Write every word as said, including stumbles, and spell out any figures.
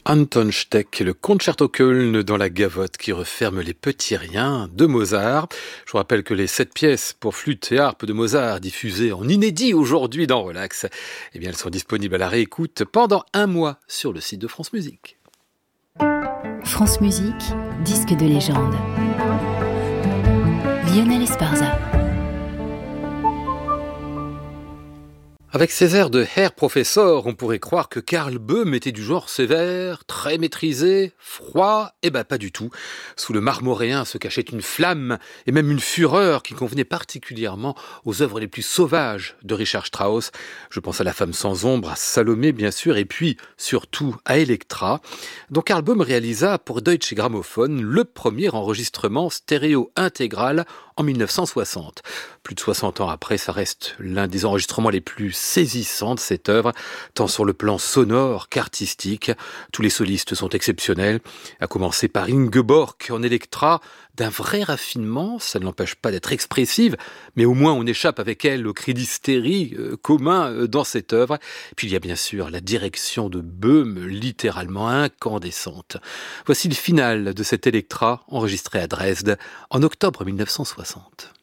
Anton Steck, le concerto Köln dans la gavotte qui referme les petits riens de Mozart. Je vous rappelle que les sept pièces pour flûte et harpe de Mozart diffusées en inédit aujourd'hui dans Relax, eh bien elles sont disponibles à la réécoute pendant un mois sur le site de France Musique. France Musique, disque de légende. Lionel Esparza. Avec ses airs de Herr Professor, on pourrait croire que Karl Böhm était du genre sévère, très maîtrisé, froid. Eh ben pas du tout. Sous le marmoréen se cachait une flamme et même une fureur qui convenait particulièrement aux œuvres les plus sauvages de Richard Strauss. Je pense à La Femme sans ombre, à Salomé bien sûr, et puis surtout à Elektra, dont Karl Böhm réalisa pour Deutsche Grammophon le premier enregistrement stéréo intégral en mille neuf cent soixante. Plus de soixante ans après, ça reste l'un des enregistrements les plus saisissants de cette œuvre, tant sur le plan sonore qu'artistique. Tous les solistes sont exceptionnels, à commencer par Ingeborg en Elektra, d'un vrai raffinement, ça ne l'empêche pas d'être expressive, mais au moins on échappe avec elle au cri d'hystérie euh, commun euh, dans cette œuvre. Et puis il y a bien sûr la direction de Böhm, littéralement incandescente. Voici le final de cette Elektra, enregistrée à Dresde en octobre mille neuf cent soixante.